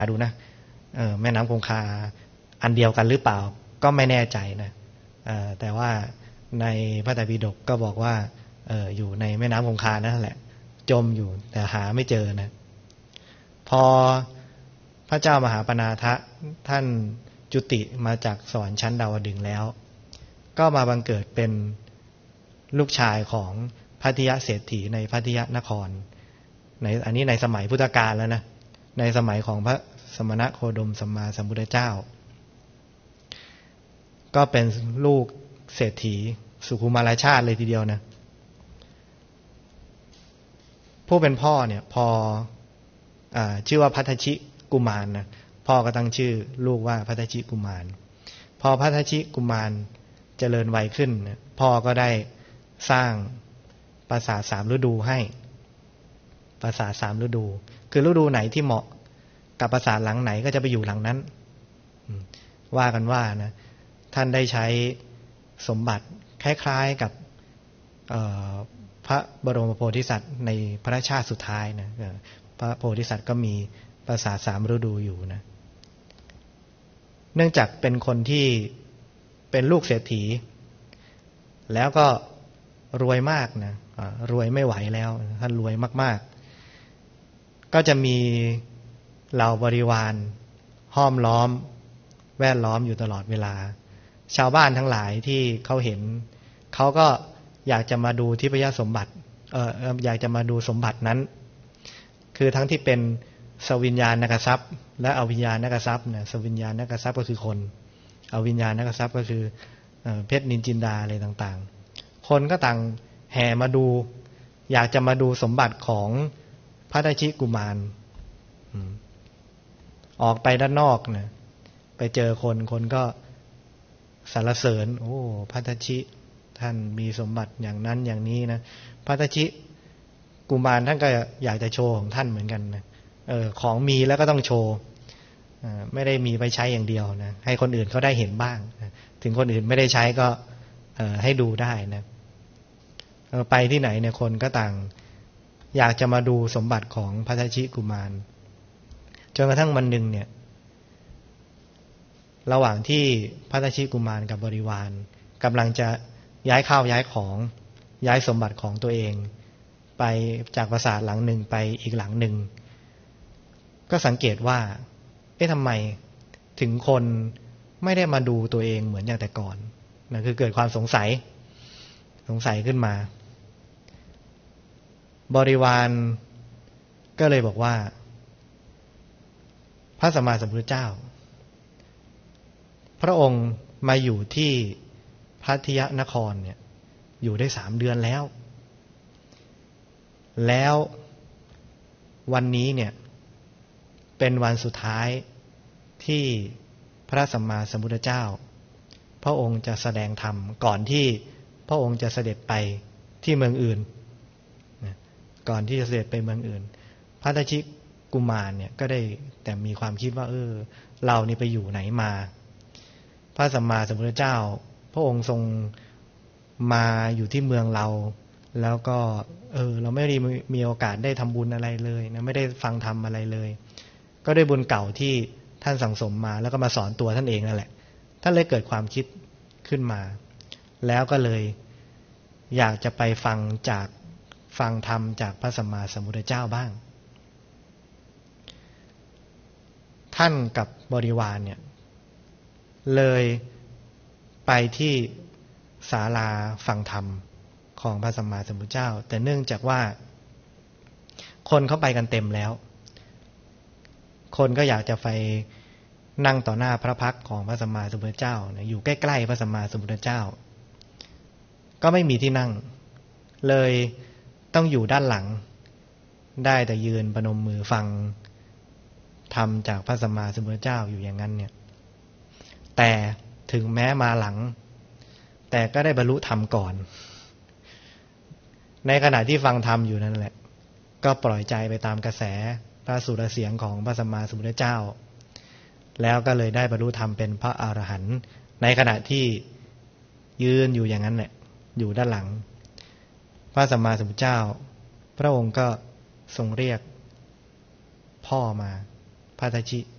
ดูนะแม่น้ำคงคาอันเดียวกันหรือเปล่าก็ไม่แน่ใจนะแต่ว่าในพระไตรปิฎกก็บอกว่าอยู่ในแม่น้ำคงคานั่นแหละจมอยู่แต่หาไม่เจอนะพอพระเจ้ามหาปณาทะท่านจุติมาจากสวรรค์ชั้นดาวดึงส์แล้วก็มาบังเกิดเป็นลูกชายของพัทยเศรษฐีในพัทยนครในอันนี้ในสมัยพุทธกาลแล้วนะในสมัยของพระสมณโคดมสัมมาสัมพุทธเจ้าก็เป็นลูกเศรษฐีสุขุมารชาติเลยทีเดียวนะผู้เป็นพ่อเนี่ยพอชื่อว่าพัทชิกุมารนะพ่อก็ตั้งชื่อลูกว่าพัทชิกุมารพอพัทชิกุมารเจริญวัยขึ้นพ่อก็ได้สร้างปราสาท3ฤดูให้ปราสาท3ฤดูคือฤดูไหนที่เหมาะกับปราสาทหลังไหนก็จะไปอยู่หลังนั้นว่ากันว่านะท่านได้ใช้สมบัติคล้ายๆกับพระบรมโพธิสัตว์ในพระชาติสุดท้ายนะพระโพธิสัตว์ก็มีปราสาท3ฤดูอยู่นะเนื่องจากเป็นคนที่เป็นลูกเศรษฐีแล้วก็รวยมากนะรวยไม่ไหวแล้วท่านรวยมากๆก็จะมีเหล่าบริวารห้อมล้อมแวดล้อมอยู่ตลอดเวลาชาวบ้านทั้งหลายที่เขาเห็นเขาก็อยากจะมาดูทิพยสมบัติอยากจะมาดูสมบัตินั้นคือทั้งที่เป็นสวิญญาณนักทรัพย์และอวิญญาณนักทรัพย์เนี่ยสวิญญาณนักทรัพย์ก็คือคนอวิญญาณนักทรัพย์ก็คือเพชรนินจินดาอะไรต่างๆคนก็ต่างแห่มาดูอยากจะมาดูสมบัติของพระทัชชิกุมารออกไปด้านนอกนะไปเจอคนก็สรรเสริญโอ้พระทัชชิท่านมีสมบัติอย่างนั้นอย่างนี้นะพระทัชชิกุมารท่านก็อยากจะโชว์ของท่านเหมือนกันนะของมีแล้วก็ต้องโชว์ไม่ได้มีไปใช้อย่างเดียวนะให้คนอื่นเขาได้เห็นบ้างถึงคนอื่นไม่ได้ใช้ก็ให้ดูได้นะไปที่ไหนเนี่ยคนก็ต่างอยากจะมาดูสมบัติของพระทัชชิกุมารจนกระทั่งวันหนึ่งเนี่ยระหว่างที่พระทัชชิกุมารกับบริวารกำลังจะย้ายข้าวย้ายของย้ายสมบัติของตัวเองไปจากปราสาทหลังหนึ่งไปอีกหลังหนึ่งก็สังเกตว่าทำไมถึงคนไม่ได้มาดูตัวเองเหมือนอย่างแต่ก่อนนะคือเกิดความสงสัยขึ้นมาบริวารก็เลยบอกว่าพระสัมมาสัมพุทธเจ้าพระองค์มาอยู่ที่พัทยนครเนี่ยอยู่ได้3 เดือนแล้ววันนี้เนี่ยเป็นวันสุดท้ายที่พระสัมมาสัมพุทธเจ้าพระองค์จะแสดงธรรมก่อนที่พระองค์จะเสด็จไปที่เมืองอื่นก่อนที่จะเสด็จไปเมืองอื่นพระทัชชิกุมารเนี่ยก็ได้แต่มีความคิดว่าเรานี่ไปอยู่ไหนมาพระสัมมาสัมพุทธเจ้าพระองค์ทรงมาอยู่ที่เมืองเราแล้วก็เราไม่ได้มีโอกาสได้ทำบุญอะไรเลยนะไม่ได้ฟังธรรมอะไรเลยก็ด้วยบุญเก่าที่ท่านสั่งสมมาแล้วก็มาสอนตัวท่านเองนั่นแหละท่านเลยเกิดความคิดขึ้นมาแล้วก็เลยอยากจะไปฟังธรรมจากพระสัมมาสัมพุทธเจ้าบ้างท่านกับบริวารเนี่ยเลยไปที่ศาลาฟังธรรมของพระสัมมาสัมพุทธเจ้าแต่เนื่องจากว่าคนเข้าไปกันเต็มแล้วคนก็อยากจะไปนั่งต่อหน้าพระพักตร์ของพระสัมมาสัมพุทธเจ้าอยู่ใกล้ๆพระสัมมาสัมพุทธเจ้าก็ไม่มีที่นั่งเลยต้องอยู่ด้านหลังได้แต่ยืนประนมมือฟังธรรมจากพระสัมมาสัมพุทธเจ้าอยู่อย่างนั้นเนี่ยแต่ถึงแม้มาหลังแต่ก็ได้บรรลุธรรมก่อนในขณะที่ฟังธรรมอยู่นั่นแหละก็ปล่อยใจไปตามกระแสพระสุรเสียงของพระสัมมาสัมพุทธเจ้าแล้วก็เลยได้บรรลุธรรมเป็นพระอรหันต์ในขณะที่ยืนอยู่อย่างนั้นแหละอยู่ด้านหลังพระสัมมาสัมพุทธเจ้าพระองค์ก็ทรงเรียกพ่อมาพระทัชชิ